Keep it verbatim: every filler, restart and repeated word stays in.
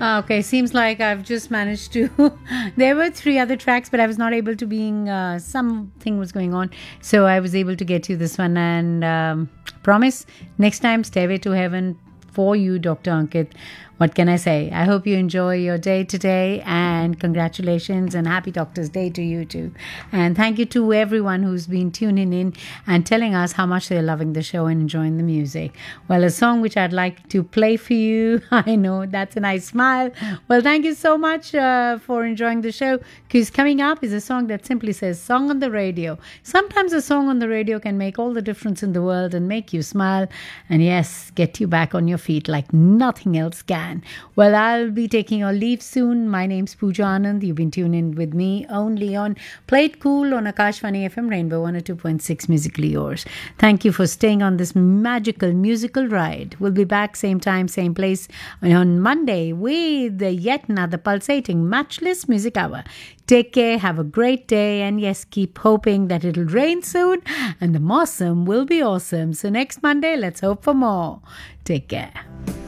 Okay, seems like I've just managed to. There were three other tracks, but I was not able to. Being uh, something was going on, so I was able to get you this one. And um, promise next time, Stairway to Heaven for you, Doctor Ankit. What can I say? I hope you enjoy your day today, and congratulations and happy Doctor's Day to you too. And thank you to everyone who's been tuning in and telling us how much they're loving the show and enjoying the music. Well, a song which I'd like to play for you. I know that's a nice smile. Well, thank you so much uh, for enjoying the show, because coming up is a song that simply says "Song on the Radio." Sometimes a song on the radio can make all the difference in the world and make you smile, and yes, get you back on your feet like nothing else can. Well, I'll be taking your leave soon. My name's Pooja Anand. You've been tuned in with me only on Play It Cool on Akashvani F M Rainbow one oh two point six Musically Yours. Thank you for staying on this magical musical ride. We'll be back same time, same place on Monday with yet another pulsating, matchless music hour. Take care, have a great day, and yes, keep hoping that it'll rain soon and the Mawsum will be awesome. So next Monday, let's hope for more. Take care.